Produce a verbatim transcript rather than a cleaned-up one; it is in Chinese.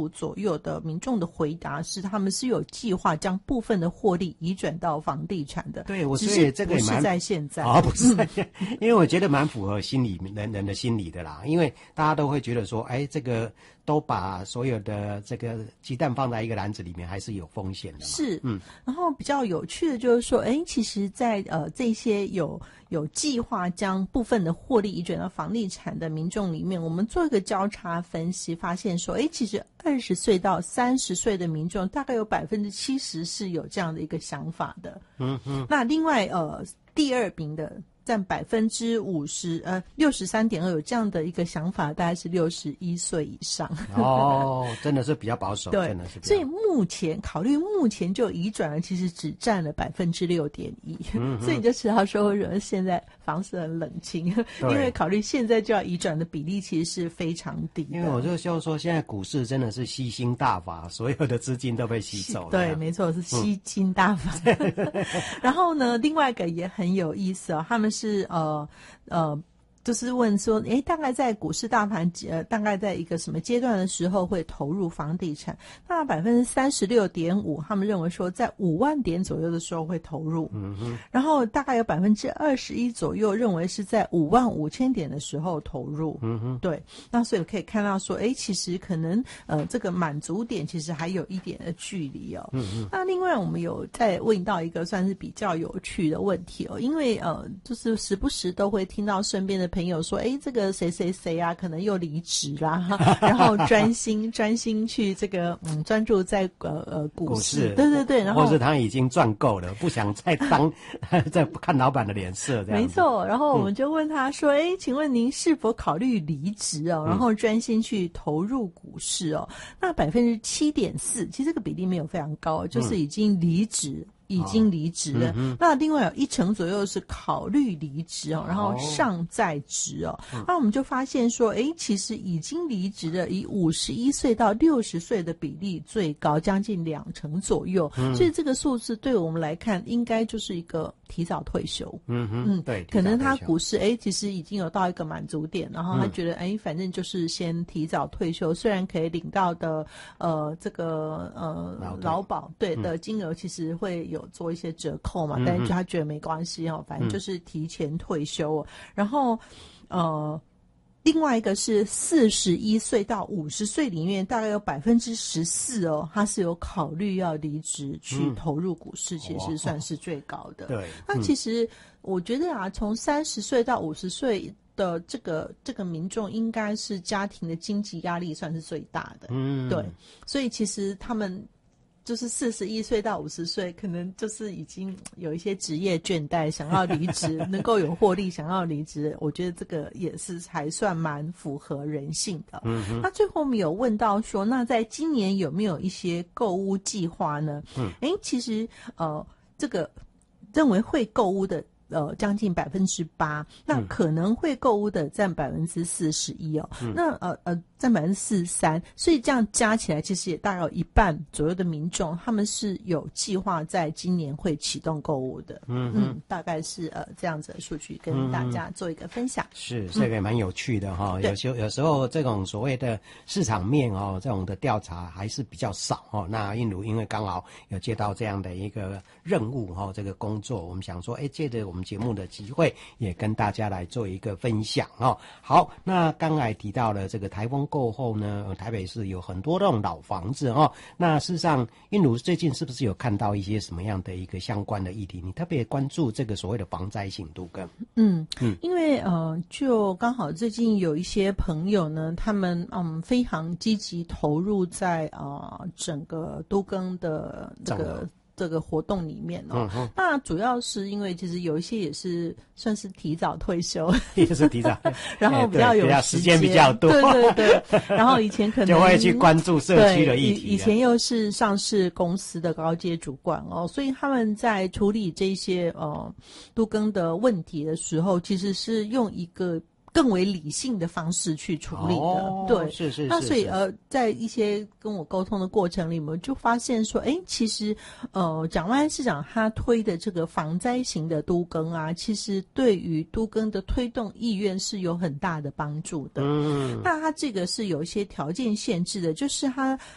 五左右的民众的回答是，他们是有计划将部分的获利移转到房地产的。 对，我所以这个也蛮不是在现在哦，不是在现在，因为我觉得蛮符合心理人人的心理的啦。因为大家都会觉得说，哎，这个都把所有的这个鸡蛋放在一个篮子里面，还是有风险的嘛。 是， 嗯。 然后比较有趣的就是说，哎，其实在呃这些有有计划将部分的获利移转到房地产的民众里面，我们做一个交叉分析，发现说，哎，其实二十岁到三十岁的民众，大概有百分之七十是有这样的一个想法的。嗯嗯。那另外呃第二名的占百分之五十，呃，六十三点二有这样的一个想法，大概是六十一岁以上。 哦，真的是比较保守， 对， 真的是比较。 所以目前考虑目前就移转了，其实只占了百分之六点一。所以你就知道说，为什么现在房市很冷清，因为考虑现在就要移转的比例其实是非常低的。 因为我就就说，现在股市真的是吸星大法，所有的资金都被吸走了。 对，没错，是吸金大法。嗯、然后呢，另外一个也很有意思哦，他们是呃呃。就是问说，诶，大概在股市大盘呃，大概在一个什么阶段的时候会投入房地产？那百分之三十六点五，他们认为说在五万点左右的时候会投入。嗯哼。然后大概有百分之二十一左右认为是在五万五千点的时候投入。嗯哼。对。那所以可以看到说，诶，其实可能呃这个满足点其实还有一点的距离哦。嗯哼。那另外我们有再问到一个算是比较有趣的问题哦，因为呃就是时不时都会听到身边的朋友说，哎，这个谁谁谁啊，可能又离职啦，然后专心专心去这个嗯专注在呃呃股市，股市对对对，然后或是他已经赚够了，不想再当再看老板的脸色这样。 没错，然后我们就问他说，哎、嗯，请问您是否考虑离职哦，然后专心去投入股市哦？嗯、那百分之七点四，其实这个比例没有非常高，就是已经离职。嗯已经离职了、哦嗯、那另外有一成左右是考虑离职哦，然后尚在职哦、嗯、那我们就发现说，诶，其实已经离职的以五十一岁到六十岁的比例最高，将近两成左右、嗯、所以这个数字对我们来看应该就是一个提早退休。嗯哼，嗯，对，可能他股市诶其实已经有到一个满足点，然后他觉得诶、嗯、反正就是先提早退休，虽然可以领到的呃这个呃劳保对的金额其实会有有做一些折扣嘛，但是他觉得没关系哦，反正就是提前退休、哦嗯、然后呃另外一个是四十一岁到五十岁里面大概有百分之十四哦，他是有考虑要离职去投入股市、嗯、其实算是最高的、哦、对、嗯、那其实我觉得啊，从三十岁到五十岁的这个这个民众应该是家庭的经济压力算是最大的。嗯，对，所以其实他们就是四十一岁到五十岁，可能就是已经有一些职业倦怠，想要离职，能够有获利，想要离职，我觉得这个也是还算蛮符合人性的。嗯哼。那最后我们有问到说，那在今年有没有一些购物计划呢？嗯，诶，其实呃，这个认为会购物的。呃，将近百分之八，那可能会购物的占百分之四十一哦，嗯、那呃呃占百分之四十三，所以这样加起来，其实也大概有一半左右的民众，他们是有计划在今年会启动购物的。嗯嗯，大概是呃这样子的数据跟大家做一个分享。嗯、 是这个也蛮有趣的哈、哦，有时候有时候这种所谓的市场面哦，这种的调查还是比较少哦。那映如因为刚好有接到这样的一个任务哈、哦，这个工作，我们想说，哎，借着我们。我们节目的机会也跟大家来做一个分享哦。好，那刚才提到了这个台风过后呢，台北市有很多这种老房子哦。那事实上，映如最近是不是有看到一些什么样的一个相关的议题？你特别关注这个所谓的防灾型都更？嗯嗯，因为呃，就刚好最近有一些朋友呢，他们嗯非常积极投入在啊、呃、整个都更的这个。这个活动里面哦、嗯，那主要是因为其实有一些也是算是提早退休， 也是提早， 然后比较有时间比较多， 对对对，然后以前可能就会去关注社区的议题， 以前又是上市公司的高阶主管哦，所以他们在处理这些呃都更的问题的时候，其实是用一个。更为理性的方式去处理的，哦、对， 是是是。 那所以呃，在一些跟我沟通的过程里，我们就发现说，哎，其实呃，蒋万安市长他推的这个防灾型的都更啊，其实对于都更的推动意愿是有很大的帮助的。嗯，那他这个是有一些条件限制的，就是他